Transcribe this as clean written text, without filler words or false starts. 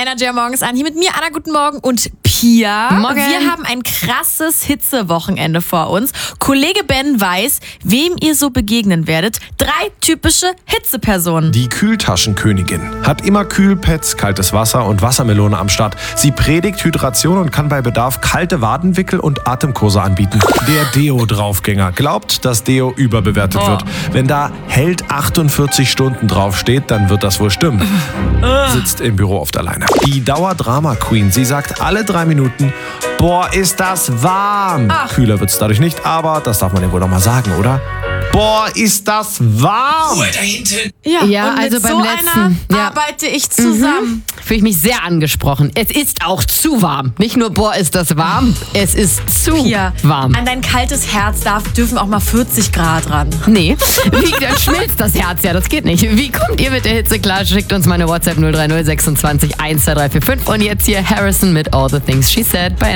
Energy morgens an. Hier mit mir, Anna, guten Morgen, und Pia. Morgen. Wir haben ein krasses Hitzewochenende vor uns. Kollege Ben weiß, wem ihr so begegnen werdet. 3 typische Hitzepersonen. Die Kühltaschenkönigin hat immer Kühlpads, kaltes Wasser und Wassermelone am Start. Sie predigt Hydration und kann bei Bedarf kalte Wadenwickel und Atemkurse anbieten. Der Deo-Draufgänger glaubt, dass Deo überbewertet wird. Wenn da hält 48 Stunden draufsteht, dann wird das wohl stimmen. Sitzt im Büro oft alleine. Die Dauer-Drama-Queen, sie sagt alle 3 Minuten, boah, ist das warm. Kühler wird's dadurch nicht, aber das darf man ja wohl noch mal sagen, oder? Boah, ist das warm. Da hinten. Ja, und mit also beim so letzten, einer ja. arbeite ich zusammen. Fühle ich mich sehr angesprochen. Es ist auch zu warm. Nicht nur, boah, ist das warm, es ist zu Pia, warm. an dein kaltes Herz dürfen auch mal 40 Grad ran. Nee, dann schmilzt das Herz ja, das geht nicht. Wie kommt ihr mit der Hitze klar? Schickt uns mal eine WhatsApp 030 26 12345 und jetzt hier Harrison mit All the Things She Said bei